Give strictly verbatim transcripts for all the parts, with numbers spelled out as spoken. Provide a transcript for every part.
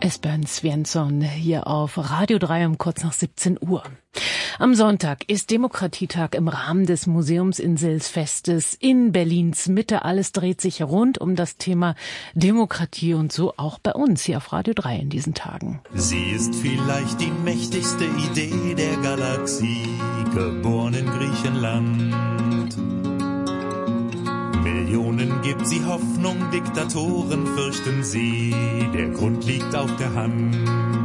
Esbjörn Svensson hier auf Radio drei um kurz nach siebzehn Uhr. Am Sonntag ist Demokratietag im Rahmen des Museumsinselfestes in Berlins Mitte. Alles dreht sich rund um das Thema Demokratie und so auch bei uns hier auf Radio drei in diesen Tagen. Sie ist vielleicht die mächtigste Idee der Galaxie, geboren in Griechenland. Millionen gibt sie Hoffnung, Diktatoren fürchten sie, der Grund liegt auf der Hand.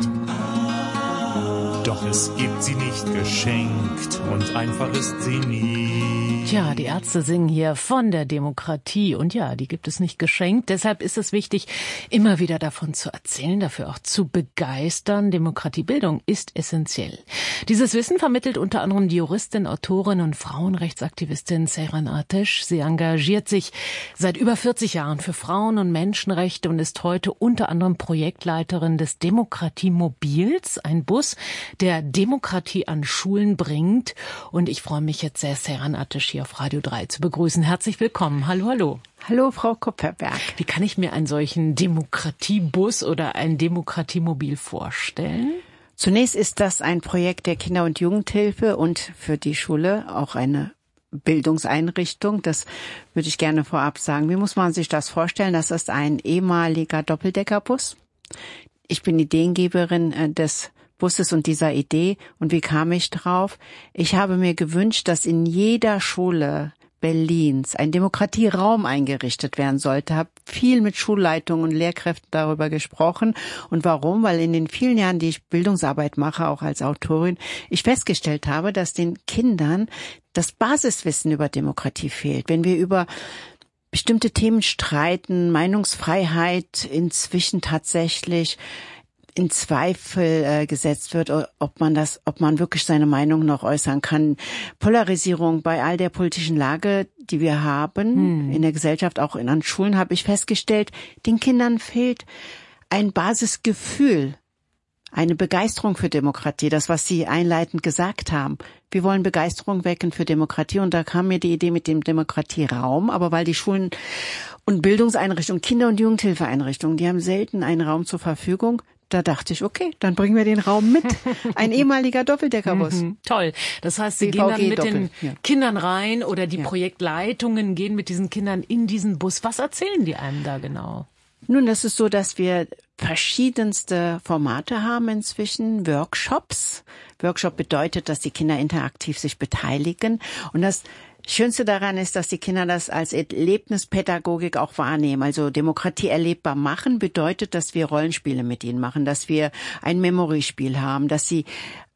Doch es gibt sie nicht geschenkt und einfach ist sie nie. Tja, die Ärzte singen hier von der Demokratie und ja, die gibt es nicht geschenkt. Deshalb ist es wichtig, immer wieder davon zu erzählen, dafür auch zu begeistern. Demokratiebildung ist essentiell. Dieses Wissen vermittelt unter anderem die Juristin, Autorin und Frauenrechtsaktivistin Seyran Ateş. Sie engagiert sich seit über vierzig Jahren für Frauen- und Menschenrechte und ist heute unter anderem Projektleiterin des Demokratiemobils, ein Bus, der Demokratie an Schulen bringt. Und ich freue mich jetzt sehr, Seyran Ateş hier auf Radio drei zu begrüßen. Herzlich willkommen. Hallo, hallo. Hallo, Frau Kupferberg. Wie kann ich mir einen solchen Demokratiebus oder ein Demokratiemobil vorstellen? Zunächst ist das ein Projekt der Kinder- und Jugendhilfe und für die Schule auch eine Bildungseinrichtung. Das würde ich gerne vorab sagen. Wie muss man sich das vorstellen? Das ist ein ehemaliger Doppeldeckerbus. Ich bin Ideengeberin des Busses und dieser Idee. Und wie kam ich drauf? Ich habe mir gewünscht, dass in jeder Schule Berlins ein Demokratieraum eingerichtet werden sollte. Habe viel mit Schulleitungen und Lehrkräften darüber gesprochen. Und warum? Weil in den vielen Jahren, die ich Bildungsarbeit mache, auch als Autorin, ich festgestellt habe, dass den Kindern das Basiswissen über Demokratie fehlt. Wenn wir über bestimmte Themen streiten, Meinungsfreiheit inzwischen tatsächlich in Zweifel äh, gesetzt wird, ob man das, ob man wirklich seine Meinung noch äußern kann. Polarisierung bei all der politischen Lage, die wir haben, hm. in der Gesellschaft, auch in an Schulen, habe ich festgestellt, den Kindern fehlt ein Basisgefühl, eine Begeisterung für Demokratie, das, was Sie einleitend gesagt haben. Wir wollen Begeisterung wecken für Demokratie und da kam mir die Idee mit dem Demokratieraum, aber weil die Schulen und Bildungseinrichtungen, Kinder- und Jugendhilfeeinrichtungen, die haben selten einen Raum zur Verfügung. Da dachte ich, okay, dann bringen wir den Raum mit. Ein ehemaliger Doppeldeckerbus. Mhm, toll. Das heißt, Sie B V G gehen dann mit Doppel, den ja. Kindern rein oder die ja. Projektleitungen gehen mit diesen Kindern in diesen Bus. Was erzählen die einem da genau? Nun, das ist so, dass wir verschiedenste Formate haben inzwischen. Workshops. Workshop bedeutet, dass die Kinder interaktiv sich beteiligen. Und das Schönste daran ist, dass die Kinder das als Erlebnispädagogik auch wahrnehmen. Also Demokratie erlebbar machen bedeutet, dass wir Rollenspiele mit ihnen machen, dass wir ein Memory-Spiel haben, dass sie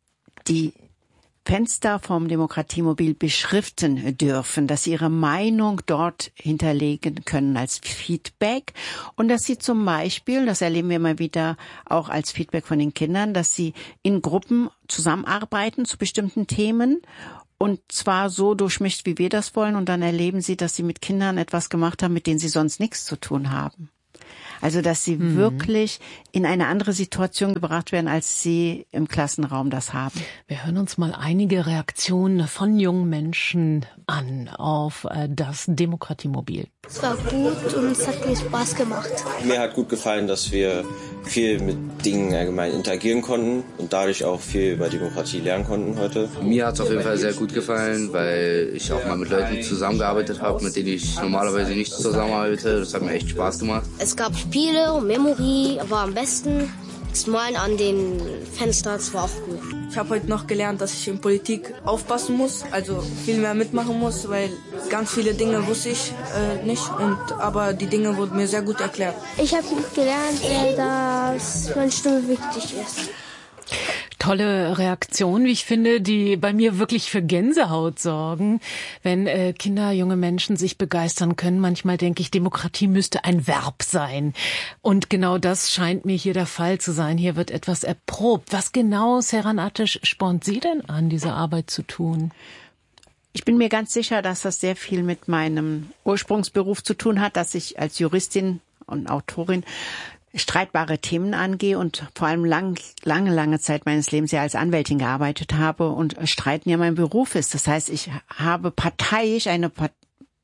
die Fenster vom Demokratiemobil beschriften dürfen, dass sie ihre Meinung dort hinterlegen können als Feedback und dass sie zum Beispiel, das erleben wir immer wieder auch als Feedback von den Kindern, dass sie in Gruppen zusammenarbeiten zu bestimmten Themen. Und zwar so durchmischt, wie wir das wollen. Und dann erleben sie, dass sie mit Kindern etwas gemacht haben, mit denen sie sonst nichts zu tun haben. Also, dass sie mhm. wirklich in eine andere Situation gebracht werden, als sie im Klassenraum das haben. Wir hören uns mal einige Reaktionen von jungen Menschen an auf das Demokratiemobil. Es war gut und es hat mir Spaß gemacht. Mir hat gut gefallen, dass wir viel mit Dingen allgemein interagieren konnten und dadurch auch viel über Demokratie lernen konnten heute. Mir hat es auf jeden Fall sehr gut gefallen, weil ich auch mal mit Leuten zusammengearbeitet habe, mit denen ich normalerweise nicht zusammenarbeite. Das hat mir echt Spaß gemacht. Es gab Spiele und Memory, war am besten. Das Malen an den Fenstern, das war auch gut. Ich habe heute noch gelernt, dass ich in Politik aufpassen muss, also viel mehr mitmachen muss, weil ganz viele Dinge wusste ich äh, nicht, und aber die Dinge wurden mir sehr gut erklärt. Ich habe gelernt, äh, dass meine Stimme wichtig ist. Tolle Reaktion, wie ich finde, die bei mir wirklich für Gänsehaut sorgen, wenn äh, Kinder, junge Menschen sich begeistern können. Manchmal denke ich, Demokratie müsste ein Verb sein. Und genau das scheint mir hier der Fall zu sein. Hier wird etwas erprobt. Was genau, Seyran Ateş, spornt Sie denn an, diese Arbeit zu tun? Ich bin mir ganz sicher, dass das sehr viel mit meinem Ursprungsberuf zu tun hat, dass ich als Juristin und Autorin streitbare Themen angehe und vor allem lang, lange, lange Zeit meines Lebens ja als Anwältin gearbeitet habe und Streiten ja mein Beruf ist. Das heißt, ich habe parteiisch eine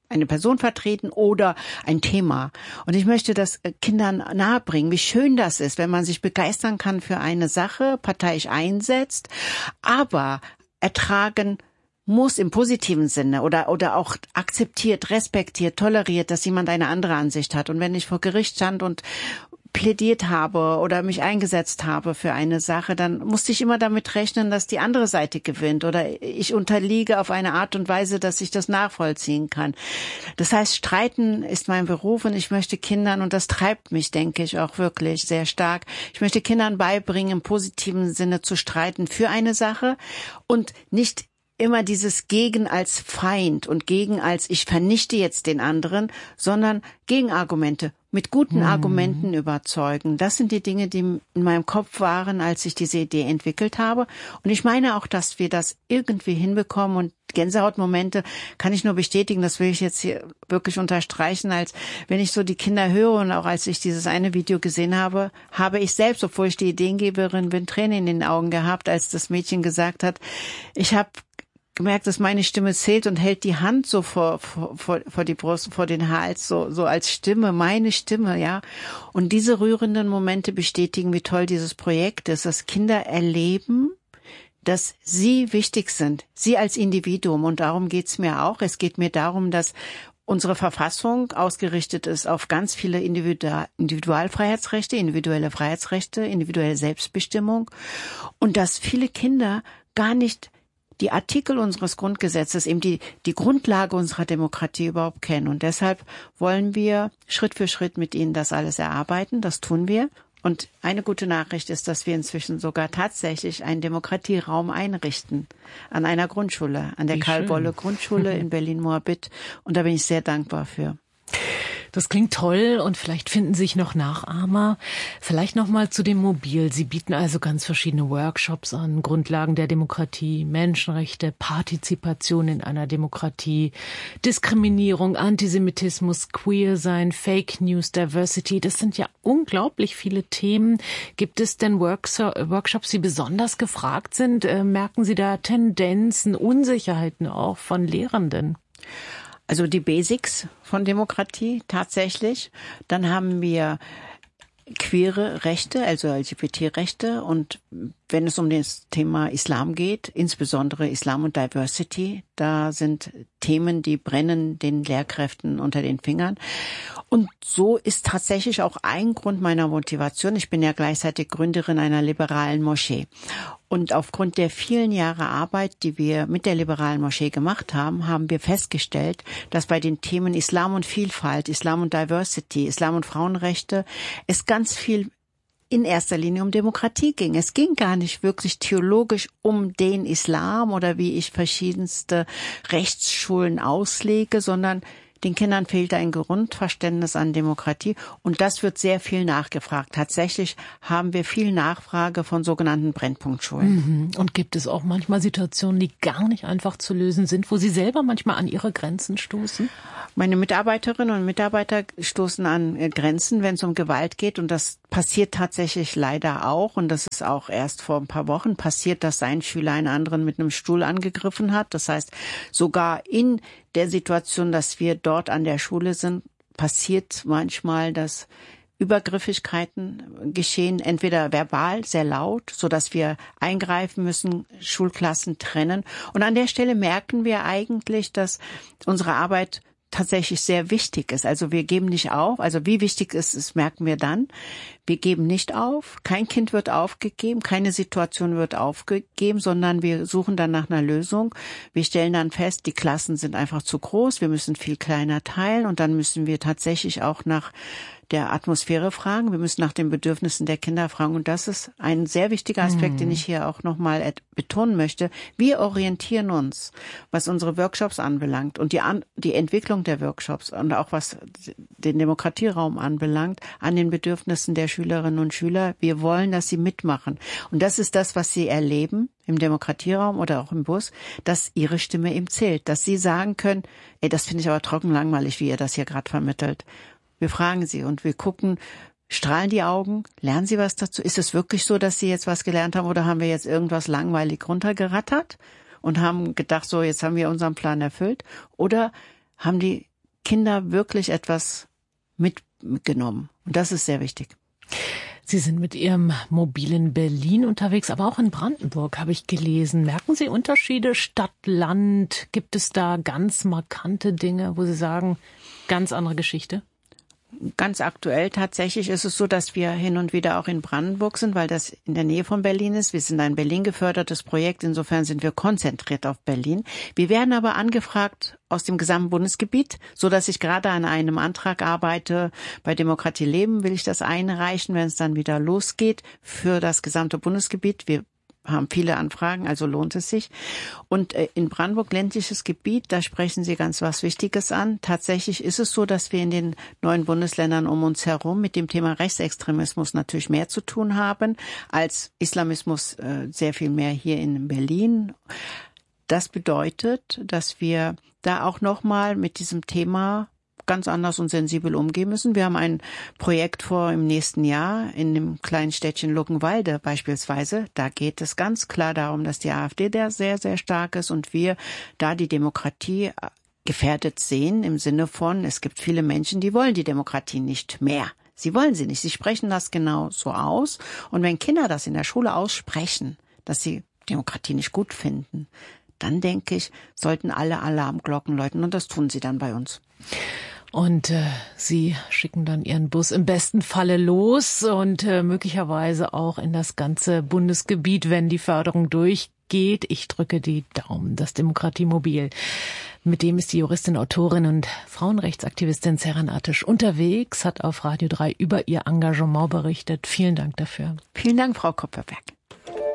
eine Person vertreten oder ein Thema. Und ich möchte das Kindern nahebringen, wie schön das ist, wenn man sich begeistern kann für eine Sache, parteiisch einsetzt, aber ertragen muss im positiven Sinne oder oder auch akzeptiert, respektiert, toleriert, dass jemand eine andere Ansicht hat. Und wenn ich vor Gericht stand und plädiert habe oder mich eingesetzt habe für eine Sache, dann musste ich immer damit rechnen, dass die andere Seite gewinnt oder ich unterliege auf eine Art und Weise, dass ich das nachvollziehen kann. Das heißt, Streiten ist mein Beruf und ich möchte Kindern, und das treibt mich, denke ich, auch wirklich sehr stark, ich möchte Kindern beibringen, im positiven Sinne zu streiten für eine Sache und nicht immer dieses Gegen als Feind und Gegen als ich vernichte jetzt den anderen, sondern Gegenargumente, mit guten hm. Argumenten überzeugen. Das sind die Dinge, die in meinem Kopf waren, als ich diese Idee entwickelt habe. Und ich meine auch, dass wir das irgendwie hinbekommen. Und Gänsehautmomente kann ich nur bestätigen, das will ich jetzt hier wirklich unterstreichen, als wenn ich so die Kinder höre und auch als ich dieses eine Video gesehen habe, habe ich selbst, obwohl ich die Ideengeberin bin, Tränen in den Augen gehabt, als das Mädchen gesagt hat, ich habe gemerkt, dass meine Stimme zählt und hält die Hand so vor, vor, vor die Brust, vor den Hals, so, so als Stimme, meine Stimme, ja. Und diese rührenden Momente bestätigen, wie toll dieses Projekt ist, dass Kinder erleben, dass sie wichtig sind, sie als Individuum. Und darum geht's mir auch. Es geht mir darum, dass unsere Verfassung ausgerichtet ist auf ganz viele Individual- Individualfreiheitsrechte, individuelle Freiheitsrechte, individuelle Selbstbestimmung. Und dass viele Kinder gar nicht die Artikel unseres Grundgesetzes, eben die, die Grundlage unserer Demokratie überhaupt kennen. Und deshalb wollen wir Schritt für Schritt mit ihnen das alles erarbeiten. Das tun wir. Und eine gute Nachricht ist, dass wir inzwischen sogar tatsächlich einen Demokratieraum einrichten an einer Grundschule, an der Karl-Bolle-Grundschule in Berlin-Moabit. Und da bin ich sehr dankbar für. Das klingt toll und vielleicht finden sich noch Nachahmer. Vielleicht noch mal zu dem Mobil. Sie bieten also ganz verschiedene Workshops an, Grundlagen der Demokratie, Menschenrechte, Partizipation in einer Demokratie, Diskriminierung, Antisemitismus, Queersein, Fake News, Diversity. Das sind ja unglaublich viele Themen. Gibt es denn Workshops, die besonders gefragt sind? Merken Sie da Tendenzen, Unsicherheiten auch von Lehrenden? Also die Basics von Demokratie tatsächlich. Dann haben wir queere Rechte, also L G B T-Rechte. Und wenn es um das Thema Islam geht, insbesondere Islam und Diversity, da sind Themen, die brennen den Lehrkräften unter den Fingern. Und so ist tatsächlich auch ein Grund meiner Motivation. Ich bin ja gleichzeitig Gründerin einer liberalen Moschee. Und aufgrund der vielen Jahre Arbeit, die wir mit der liberalen Moschee gemacht haben, haben wir festgestellt, dass bei den Themen Islam und Vielfalt, Islam und Diversity, Islam und Frauenrechte es ganz viel in erster Linie um Demokratie ging. Es ging gar nicht wirklich theologisch um den Islam oder wie ich verschiedenste Rechtsschulen auslege, sondern den Kindern fehlt ein Grundverständnis an Demokratie und das wird sehr viel nachgefragt. Tatsächlich haben wir viel Nachfrage von sogenannten Brennpunktschulen. Und gibt es auch manchmal Situationen, die gar nicht einfach zu lösen sind, wo Sie selber manchmal an Ihre Grenzen stoßen? Meine Mitarbeiterinnen und Mitarbeiter stoßen an Grenzen, wenn es um Gewalt geht und das passiert tatsächlich leider auch und das ist auch erst vor ein paar Wochen passiert, dass ein Schüler einen anderen mit einem Stuhl angegriffen hat. Das heißt, sogar in der Situation, dass wir dort an der Schule sind, passiert manchmal, dass Übergriffigkeiten geschehen, entweder verbal, sehr laut, so dass wir eingreifen müssen, Schulklassen trennen. Und an der Stelle merken wir eigentlich, dass unsere Arbeit tatsächlich sehr wichtig ist. Also wir geben nicht auf. Also wie wichtig es ist, merken wir dann. Wir geben nicht auf. Kein Kind wird aufgegeben. Keine Situation wird aufgegeben, sondern wir suchen dann nach einer Lösung. Wir stellen dann fest, die Klassen sind einfach zu groß. Wir müssen viel kleiner teilen und dann müssen wir tatsächlich auch nach der Atmosphäre fragen. Wir müssen nach den Bedürfnissen der Kinder fragen. Und das ist ein sehr wichtiger Aspekt, mhm. den ich hier auch nochmal betonen möchte. Wir orientieren uns, was unsere Workshops anbelangt und die, An- die Entwicklung der Workshops und auch was den Demokratieraum anbelangt, an den Bedürfnissen der Schülerinnen und Schüler. Wir wollen, dass sie mitmachen. Und das ist das, was sie erleben im Demokratieraum oder auch im Bus, dass ihre Stimme eben zählt. Dass sie sagen können, ey, das finde ich aber trocken langweilig, wie ihr das hier gerade vermittelt. Wir fragen sie und wir gucken, strahlen die Augen, lernen sie was dazu? Ist es wirklich so, dass sie jetzt was gelernt haben oder haben wir jetzt irgendwas langweilig runtergerattert und haben gedacht, so jetzt haben wir unseren Plan erfüllt? Oder haben die Kinder wirklich etwas mitgenommen. Und das ist sehr wichtig. Sie sind mit Ihrem mobilen Berlin unterwegs, aber auch in Brandenburg, habe ich gelesen. Merken Sie Unterschiede Stadt, Land? Gibt es da ganz markante Dinge, wo Sie sagen, ganz andere Geschichte? Ganz aktuell tatsächlich ist es so, dass wir hin und wieder auch in Brandenburg sind, weil das in der Nähe von Berlin ist. Wir sind ein Berlin gefördertes Projekt, insofern sind wir konzentriert auf Berlin. Wir werden aber angefragt aus dem gesamten Bundesgebiet, so dass ich gerade an einem Antrag arbeite. Bei Demokratie Leben will ich das einreichen, wenn es dann wieder losgeht, für das gesamte Bundesgebiet. Wir haben viele Anfragen, also lohnt es sich. Und in Brandenburg, ländliches Gebiet, da sprechen Sie ganz was Wichtiges an. Tatsächlich ist es so, dass wir in den neuen Bundesländern um uns herum mit dem Thema Rechtsextremismus natürlich mehr zu tun haben als Islamismus, äh, sehr viel mehr hier in Berlin. Das bedeutet, dass wir da auch nochmal mit diesem Thema ganz anders und sensibel umgehen müssen. Wir haben ein Projekt vor im nächsten Jahr in dem kleinen Städtchen Luckenwalde beispielsweise. Da geht es ganz klar darum, dass die AfD da sehr, sehr stark ist und wir da die Demokratie gefährdet sehen im Sinne von, es gibt viele Menschen, die wollen die Demokratie nicht mehr. Sie wollen sie nicht. Sie sprechen das genau so aus. Und wenn Kinder das in der Schule aussprechen, dass sie Demokratie nicht gut finden, dann denke ich, sollten alle Alarmglocken läuten und das tun sie dann bei uns. Und äh, Sie schicken dann Ihren Bus im besten Falle los und äh, möglicherweise auch in das ganze Bundesgebiet, wenn die Förderung durchgeht. Ich drücke die Daumen. Das Demokratiemobil. Mit dem ist die Juristin, Autorin und Frauenrechtsaktivistin Seren Ateş unterwegs, hat auf Radio drei über ihr Engagement berichtet. Vielen Dank dafür. Vielen Dank, Frau Kopperberg.